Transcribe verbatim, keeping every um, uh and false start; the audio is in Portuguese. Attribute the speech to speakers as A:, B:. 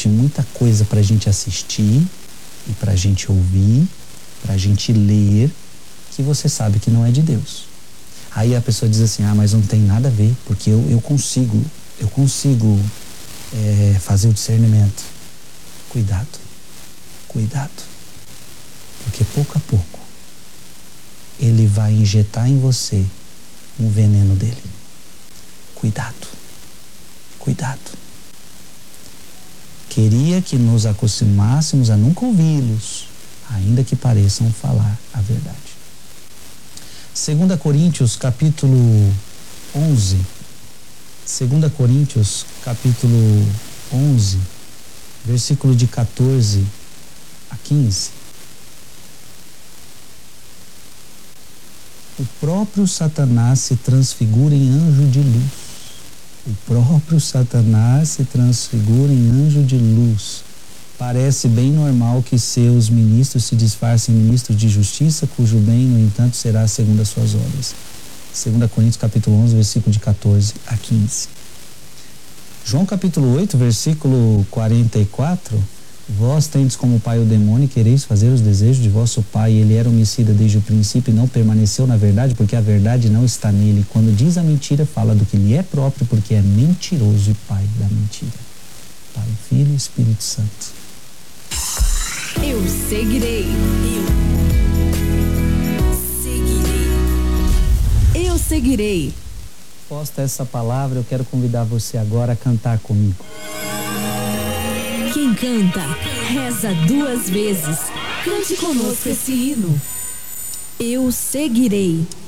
A: existe muita coisa pra gente assistir e pra gente ouvir, pra gente ler, que você sabe que não é de Deus. Aí a pessoa diz assim, ah, mas não tem nada a ver, porque eu, eu consigo, eu consigo é, fazer o discernimento. Cuidado, cuidado, porque pouco a pouco ele vai injetar em você um veneno dele. Cuidado, cuidado. Queria que nos acostumássemos a nunca ouvi-los, ainda que pareçam falar a verdade. Segunda Coríntios, capítulo onze. Segunda Coríntios, capítulo onze, versículo de quatorze a quinze. O próprio Satanás se transfigura em anjo de luz. O próprio Satanás se transfigura em anjo de luz. Parece bem normal que seus ministros se disfarcem em ministros de justiça, cujo bem, no entanto, será segundo as suas obras. Segunda Coríntios, capítulo onze, versículo de quatorze a quinze. João, capítulo oito, versículo quarenta e quatro. Vós tendes como pai o demônio e quereis fazer os desejos de vosso pai. Ele era homicida desde o princípio e não permaneceu na verdade, porque a verdade não está nele. Quando diz a mentira, fala do que lhe é próprio, porque é mentiroso e pai da mentira. Pai, Filho e Espírito Santo.
B: Eu seguirei. Eu seguirei. Eu seguirei.
A: Posta essa palavra, eu quero convidar você agora a cantar comigo.
B: Quem canta, reza duas vezes. Cante conosco esse hino. Eu seguirei.